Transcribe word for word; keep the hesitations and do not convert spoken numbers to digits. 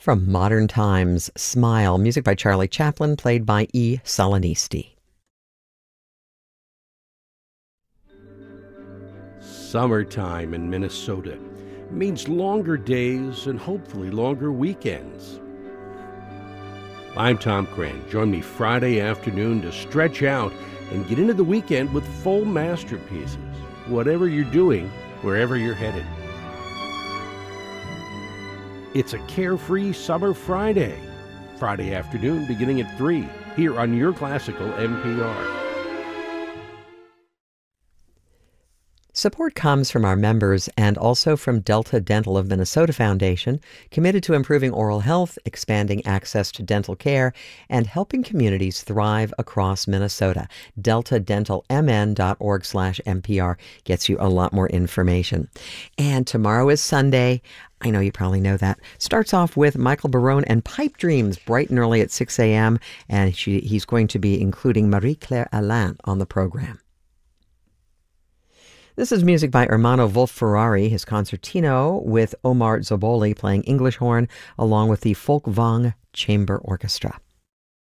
From Modern Times, Smile, music by Charlie Chaplin, played by E. Solonisti. Summertime in Minnesota means longer days and hopefully longer weekends. I'm Tom Cran. Join me Friday afternoon to stretch out and get into the weekend with full masterpieces, whatever you're doing, wherever you're headed. It's a carefree summer Friday, Friday afternoon beginning at three, here on your classical N P R. Support comes from our members and also from Delta Dental of Minnesota Foundation, committed to improving oral health, expanding access to dental care, and helping communities thrive across Minnesota. delta dental m n dot org slash N P R gets you a lot more information. And tomorrow is Sunday. I know you probably know that. Starts off with Michael Barone and Pipe Dreams bright and early at six a.m. And she, he's going to be including Marie-Claire Alain on the program. This is music by Ermanno Wolf-Ferrari, his concertino with Omar Zoboli playing English horn, along with the Folkwang Chamber Orchestra.